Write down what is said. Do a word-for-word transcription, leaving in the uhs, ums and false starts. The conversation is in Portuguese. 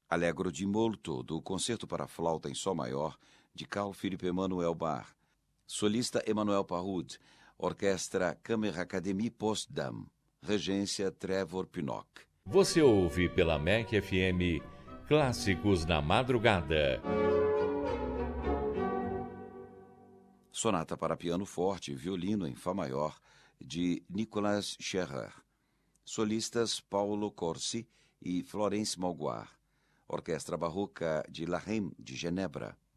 Allegro di molto, do Concerto para Flauta em Sol Maior, de Carl Philipp Emanuel Bach. Solista Emmanuel Parrud, Orquestra Kammerakademie Potsdam. Regência Trevor Pinnock. Você ouve pela M E C F M Clássicos na Madrugada. Sonata para piano forte e violino em Fá maior, de Nicolas Scherrer. Solistas Paulo Corsi e Florence Malguard. Orquestra Barroca de La Reine, de Genebra.